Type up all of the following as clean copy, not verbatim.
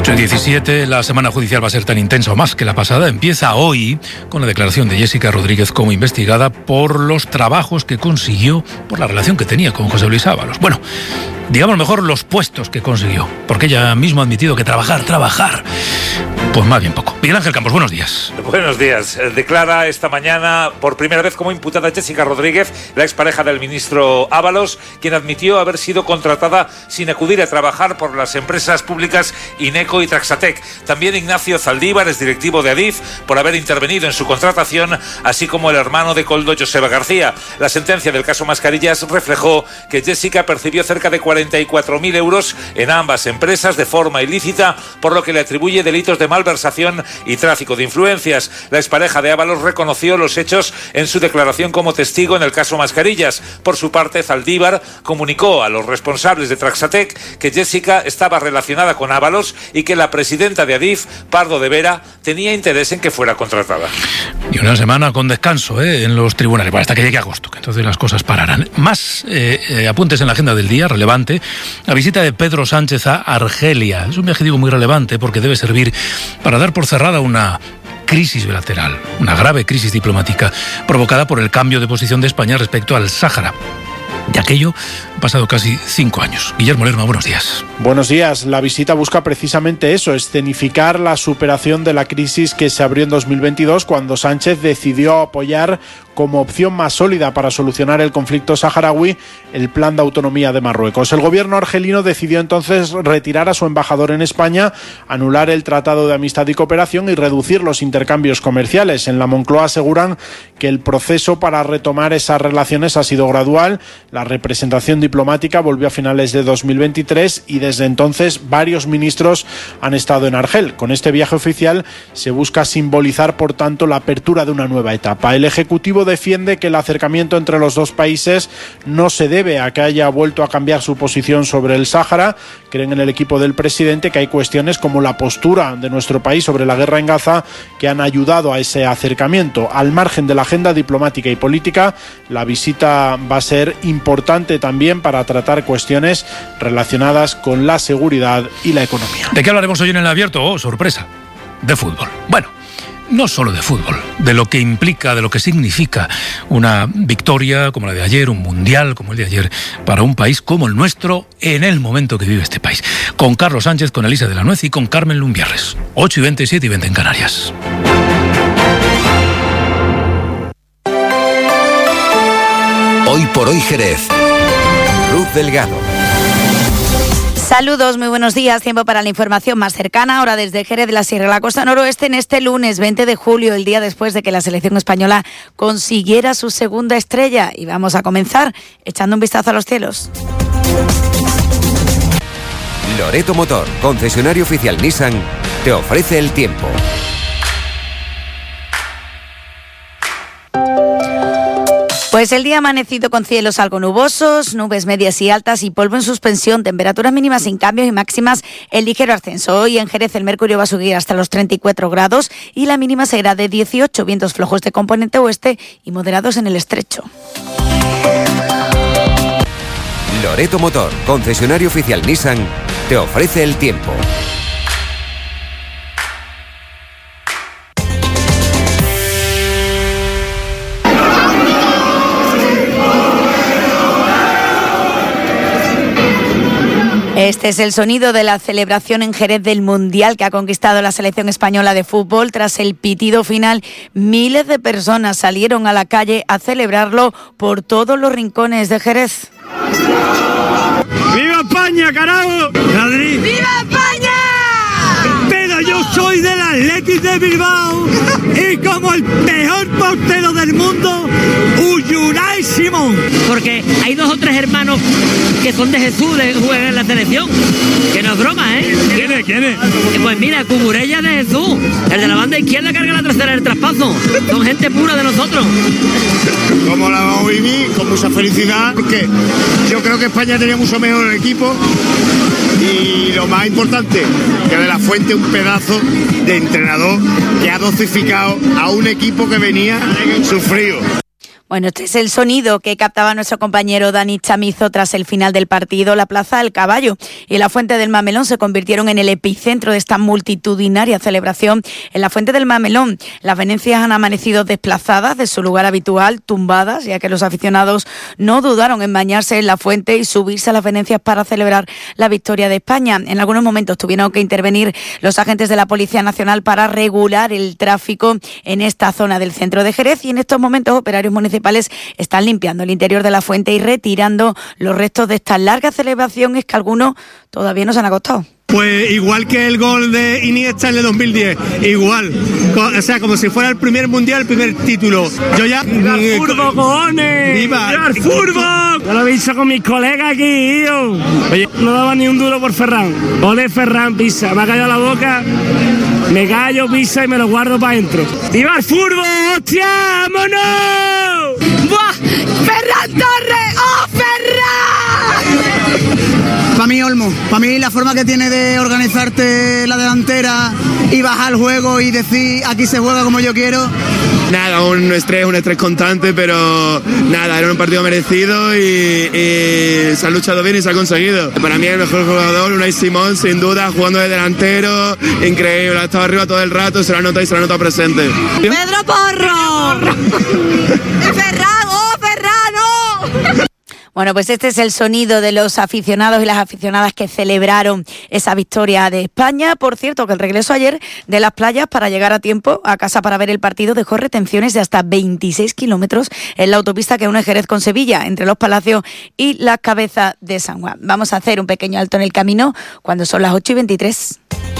8:17, la semana judicial va a ser tan intensa o más que la pasada. Empieza hoy con la declaración de Jessica Rodríguez como investigada por los trabajos que consiguió, por la relación que tenía con José Luis Ábalos. Bueno, digamos mejor los puestos que consiguió, porque ella misma ha admitido que trabajar, pues más bien poco. Miguel Ángel Campos, buenos días. Buenos días. Declara esta mañana por primera vez como imputada Jessica Rodríguez, la expareja del ministro Ábalos, quien admitió haber sido contratada sin acudir a trabajar por las empresas públicas Ineco y Traxatec. También Ignacio Zaldívar es directivo de Adif por haber intervenido en su contratación, así como el hermano de Koldo, Joseba García. La sentencia del caso Mascarillas reflejó que Jessica percibió cerca de 44.000 euros en ambas empresas de forma ilícita, por lo que le atribuye delitos de malversación y tráfico de influencias. La expareja de Ábalos reconoció los hechos en su declaración como testigo en el caso Mascarillas. Por su parte, Zaldívar comunicó a los responsables de Traxatec que Jessica estaba relacionada con Ábalos y que la presidenta de Adif, Pardo de Vera, tenía interés en que fuera contratada. Y una semana con descanso en los tribunales, bueno, hasta que llegue agosto, que entonces las cosas pararán. Más apuntes en la agenda del día, relevante, la visita de Pedro Sánchez a Argelia. Es un viaje, digo, muy relevante porque debe servir para dar por cerrada una crisis bilateral, una grave crisis diplomática provocada por el cambio de posición de España respecto al Sáhara. De aquello han pasado casi 5 años. Guillermo Lerma, buenos días. Buenos días. La visita busca precisamente eso, escenificar la superación de la crisis que se abrió en 2022 cuando Sánchez decidió apoyar como opción más sólida para solucionar el conflicto saharaui el plan de autonomía de Marruecos. El gobierno argelino decidió entonces retirar a su embajador en España, anular el Tratado de Amistad y Cooperación y reducir los intercambios comerciales. En la Moncloa aseguran que el proceso para retomar esas relaciones ha sido gradual. La representación diplomática volvió a finales de 2023 y desde entonces varios ministros han estado en Argel. Con este viaje oficial se busca simbolizar, por tanto, la apertura de una nueva etapa. El Ejecutivo defiende que el acercamiento entre los dos países no se debe a que haya vuelto a cambiar su posición sobre el Sáhara. Creen en el equipo del presidente que hay cuestiones como la postura de nuestro país sobre la guerra en Gaza que han ayudado a ese acercamiento. Al margen de la agenda diplomática y política, la visita va a ser importante también para tratar cuestiones relacionadas con la seguridad y la economía. ¿De qué hablaremos hoy en el abierto? Oh, sorpresa, de fútbol. Bueno, no solo de fútbol, de lo que implica, de lo que significa una victoria como la de ayer, un mundial como el de ayer, para un país como el nuestro en el momento que vive este país. Con Carlos Sánchez, con Elisa de la Nuez y con Carmen Lumbierres. 8:20, 7:20 en Canarias. Hoy por hoy Jerez. Ruth Delgado. Saludos, muy buenos días. Tiempo para la información más cercana, ahora desde Jerez de la Sierra, la costa noroeste, en este lunes 20 de julio, el día después de que la selección española consiguiera su segunda estrella. Y vamos a comenzar echando un vistazo a los cielos. Loreto Motor, concesionario oficial Nissan, te ofrece el tiempo. Pues el día ha amanecido con cielos algo nubosos, nubes medias y altas y polvo en suspensión, temperaturas mínimas sin cambios y máximas en ligero ascenso. Hoy en Jerez el mercurio va a subir hasta los 34 grados y la mínima será de 18, vientos flojos de componente oeste y moderados en el estrecho. Loreto Motor, concesionario oficial Nissan, te ofrece el tiempo. Este es el sonido de la celebración en Jerez del Mundial que ha conquistado la selección española de fútbol. Tras el pitido final, miles de personas salieron a la calle a celebrarlo por todos los rincones de Jerez. ¡Viva España, carajo! ¡Madrid! ¡Viva España! Pero yo soy del Athletic de Bilbao y como el mejor portero del mundo, Unai Simón. Porque hay 2 o 3 hermanos que son de Jesús, que juegan en la selección. Que no es broma, ¿eh? ¿Quién es? Pues mira, Cucurella de Jesús, el de la banda izquierda, carga la trasera del traspaso. Son gente pura de nosotros. Como la vamos a vivir, con mucha felicidad, porque yo creo que España tenía mucho mejor el equipo y lo más importante, que De La Fuente un pedazo de entrenador que ha dosificado a un equipo que venía sufrido. Bueno, este es el sonido que captaba nuestro compañero Dani Chamizo tras el final del partido. La Plaza del Caballo y la Fuente del Mamelón se convirtieron en el epicentro de esta multitudinaria celebración. En la Fuente del Mamelón, las venencias han amanecido desplazadas de su lugar habitual, tumbadas, ya que los aficionados no dudaron en bañarse en la fuente y subirse a las venencias para celebrar la victoria de España. En algunos momentos tuvieron que intervenir los agentes de la Policía Nacional para regular el tráfico en esta zona del centro de Jerez, y en estos momentos operarios municipales están limpiando el interior de la fuente y retirando los restos de esta larga celebración, es que algunos todavía no se han acostado. Pues igual que el gol de Iniesta en el 2010, igual, o sea, como si fuera el primer mundial, el primer título. Yo ya... ¡Viva el fútbol, cojones! ¡Viva el fútbol! Yo lo he visto con mis colegas aquí, tío. Oye, no daba ni un duro por Ferran. Ole Ferran, pisa, me ha callado la boca, me callo, pisa y me lo guardo para adentro. ¡Viva el fútbol, hostia! ¡Vámonos! ¡Buah! ¡Ferran Torres! ¡Oh, Ferran! Para mí, Olmo. Para mí, la forma que tiene de organizarte la delantera y bajar el juego y decir aquí se juega como yo quiero. Nada, un estrés constante, pero nada, era un partido merecido y se ha luchado bien y se ha conseguido. Para mí el mejor jugador, Unai Simón, sin duda, jugando de delantero, increíble, ha estado arriba todo el rato, se la nota y se la nota presente. ¡Pedro Porro! ¡Ferran! ¡Oh, Ferran! ¡Oh! Bueno, pues este es el sonido de los aficionados y las aficionadas que celebraron esa victoria de España. Por cierto, que el regreso ayer de las playas para llegar a tiempo a casa para ver el partido dejó retenciones de hasta 26 kilómetros en la autopista que une Jerez con Sevilla, entre Los Palacios y la Cabeza de San Juan. Vamos a hacer un pequeño alto en el camino cuando son las 8:23.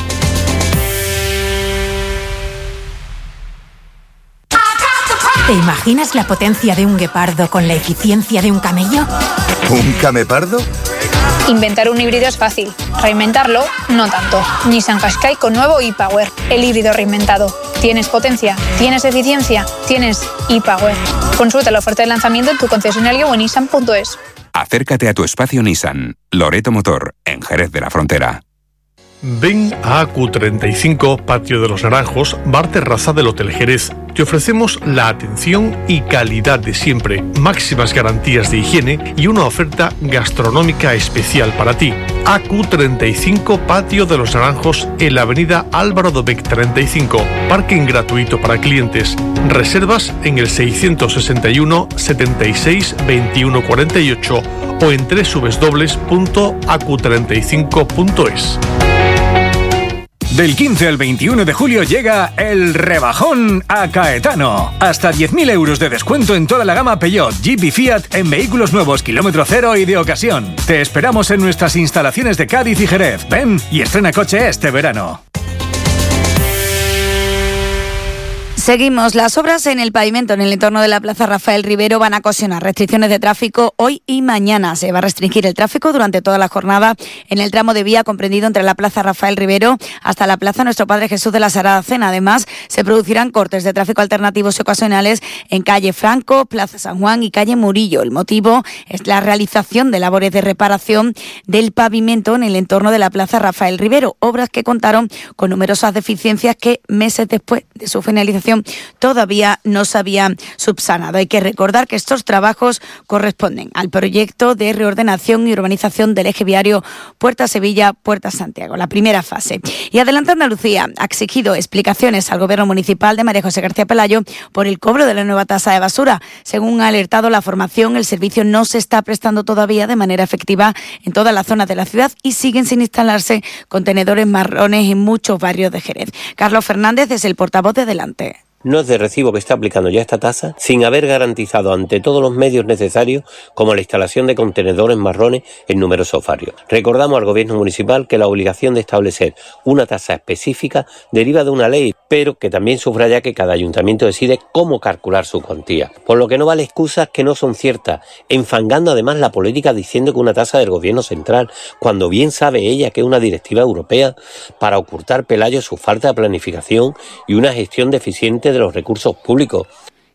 ¿Te imaginas la potencia de un guepardo con la eficiencia de un camello? ¿Un camepardo? Inventar un híbrido es fácil, reinventarlo no tanto. Nissan Qashqai con nuevo e-Power, el híbrido reinventado. ¿Tienes potencia? ¿Tienes eficiencia? ¿Tienes e-Power? Consulta la oferta de lanzamiento en tu concesionario o en nissan.es. Acércate a tu espacio Nissan, Loreto Motor, en Jerez de la Frontera. Ven a AQ35, Patio de los Naranjos, bar terraza del Hotel Jerez. Te ofrecemos la atención y calidad de siempre, máximas garantías de higiene y una oferta gastronómica especial para ti. AQ35, Patio de los Naranjos, en la avenida Álvaro Dobech 35. Parking gratuito para clientes. Reservas en el 661 76 21 48 o en www.acu35.es. Del 15 al 21 de julio llega el rebajón a Caetano. Hasta 10.000 euros de descuento en toda la gama Peugeot, Jeep y Fiat en vehículos nuevos, kilómetro cero y de ocasión. Te esperamos en nuestras instalaciones de Cádiz y Jerez. Ven y estrena coche este verano. Seguimos. Las obras en el pavimento en el entorno de la Plaza Rafael Rivero van a ocasionar restricciones de tráfico hoy y mañana. Se va a restringir el tráfico durante toda la jornada en el tramo de vía comprendido entre la Plaza Rafael Rivero hasta la Plaza Nuestro Padre Jesús de la Sagrada Cena. Además, se producirán cortes de tráfico alternativos y ocasionales en calle Franco, Plaza San Juan y calle Murillo. El motivo es la realización de labores de reparación del pavimento en el entorno de la Plaza Rafael Rivero, obras que contaron con numerosas deficiencias que meses después de su finalización todavía no se habían subsanado. Hay que recordar que estos trabajos corresponden al proyecto de reordenación y urbanización del eje viario Puerta Sevilla, Puerta Santiago, la primera fase. Y Adelante Andalucía ha exigido explicaciones al Gobierno municipal de María José García Pelayo por el cobro de la nueva tasa de basura. Según ha alertado la formación, el servicio no se está prestando todavía de manera efectiva en toda la zona de la ciudad y siguen sin instalarse contenedores marrones en muchos barrios de Jerez. Carlos Fernández es el portavoz de Adelante. No es de recibo que esté aplicando ya esta tasa sin haber garantizado ante todos los medios necesarios como la instalación de contenedores marrones en numerosos barrios. Recordamos al Gobierno municipal que la obligación de establecer una tasa específica deriva de una ley, pero que también subraya que cada ayuntamiento decide cómo calcular su cuantía. Por lo que no vale excusas que no son ciertas, enfangando además la política diciendo que una tasa del Gobierno central, cuando bien sabe ella que es una directiva europea, para ocultar Pelayo su falta de planificación y una gestión deficiente de los recursos públicos.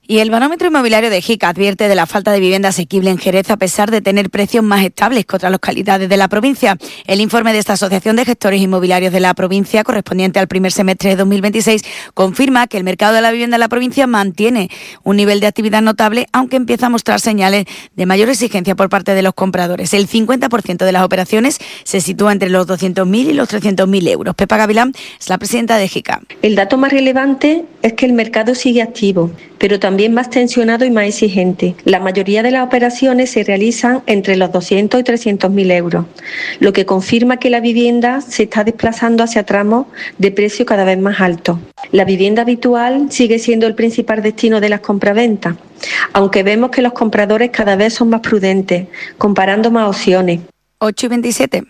Y el barómetro inmobiliario de JICA advierte de la falta de vivienda asequible en Jerez a pesar de tener precios más estables que otras localidades de la provincia. El informe de esta Asociación de Gestores Inmobiliarios de la provincia, correspondiente al primer semestre de 2026, confirma que el mercado de la vivienda en la provincia mantiene un nivel de actividad notable, aunque empieza a mostrar señales de mayor exigencia por parte de los compradores. El 50% de las operaciones se sitúa entre los 200.000 y los 300.000 euros. Pepa Gavilán es la presidenta de JICA. El dato más relevante es que el mercado sigue activo, pero también más tensionado y más exigente. La mayoría de las operaciones se realizan entre los 200 y 300.000 euros, lo que confirma que la vivienda se está desplazando hacia tramos de precio cada vez más altos. La vivienda habitual sigue siendo el principal destino de las compraventas, aunque vemos que los compradores cada vez son más prudentes, comparando más opciones. 8:27.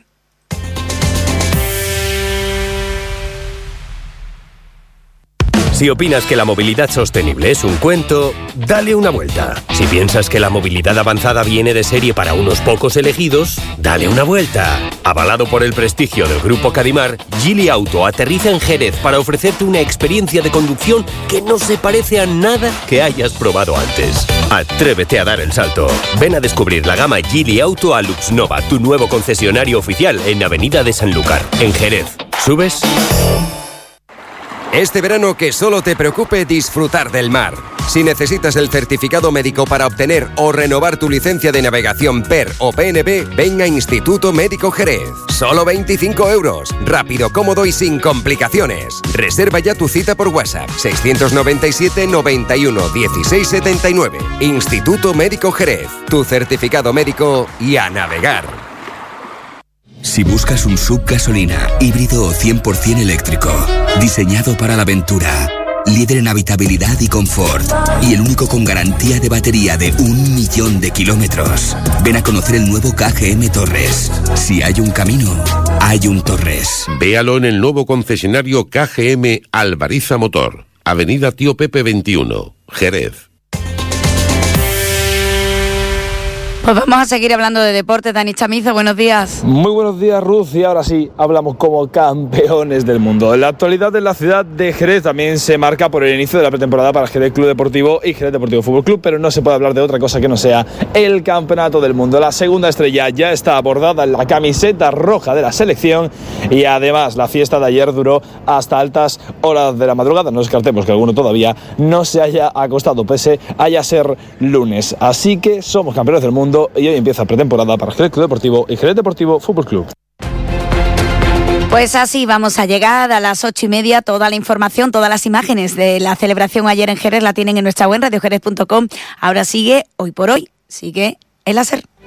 Si opinas que la movilidad sostenible es un cuento, dale una vuelta. Si piensas que la movilidad avanzada viene de serie para unos pocos elegidos, dale una vuelta. Avalado por el prestigio del Grupo Cadimar, Geely Auto aterriza en Jerez para ofrecerte una experiencia de conducción que no se parece a nada que hayas probado antes. Atrévete a dar el salto. Ven a descubrir la gama Geely Auto a Luxnova, tu nuevo concesionario oficial en Avenida de Sanlúcar, en Jerez. ¿Subes? Este verano que solo te preocupe disfrutar del mar. Si necesitas el certificado médico para obtener o renovar tu licencia de navegación PER o PNB, ven a Instituto Médico Jerez. Solo 25 euros. Rápido, cómodo y sin complicaciones. Reserva ya tu cita por WhatsApp. 697 91 16 79. Instituto Médico Jerez. Tu certificado médico y a navegar. Si buscas un SUV gasolina, híbrido o 100% eléctrico, diseñado para la aventura, líder en habitabilidad y confort, y el único con garantía de batería de 1.000.000 de kilómetros, ven a conocer el nuevo KGM Torres. Si hay un camino, hay un Torres. Véalo en el nuevo concesionario KGM Alvariza Motor, Avenida Tío Pepe 21, Jerez. Pues vamos a seguir hablando de deporte. Dani Chamizo, buenos días. Muy buenos días, Ruth, y ahora sí, hablamos como campeones del mundo. La actualidad de la ciudad de Jerez también se marca por el inicio de la pretemporada para Jerez Club Deportivo y Jerez Deportivo Fútbol Club, pero no se puede hablar de otra cosa que no sea el campeonato del mundo. La segunda estrella ya está bordada en la camiseta roja de la selección y además la fiesta de ayer duró hasta altas horas de la madrugada. No descartemos que alguno todavía no se haya acostado, pese a ser lunes. Así que somos campeones del mundo y hoy empieza pretemporada para Jerez Club Deportivo y Jerez Deportivo Fútbol Club. Pues así vamos a llegar a las 8:30. Toda la información, todas las imágenes de la celebración ayer en Jerez la tienen en nuestra web radiojerez.com. Ahora sigue Hoy por Hoy, sigue el láser.